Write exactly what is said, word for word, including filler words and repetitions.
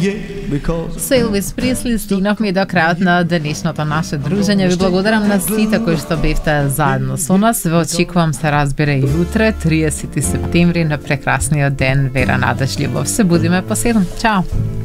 Со Елвис Пресли стигнавме до крајот на денешното наше дружење. Ви благодарам на сите кои што бевте заедно со нас. Ве очекувам се разбира и утре, триесети септември, на прекрасниот ден Вера, надеж, љубов. Се будиме по седум. Чао!